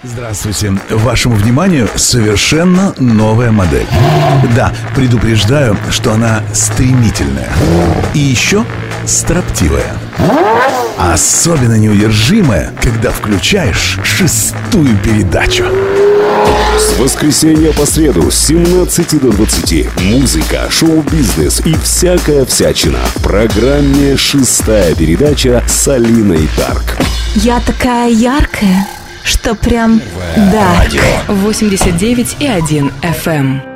Здравствуйте. Вашему вниманию совершенно новая модель. Да, предупреждаю, что она стремительная. И еще строптивая. Особенно неудержимая, когда включаешь 6-ю передачу. С воскресенья по среду с 17 до 20 музыка, шоу-бизнес и всякая всячина в программе «6-я передача» с Алиной Дарк. Я такая яркая, что прям дарк. 89,1 FM.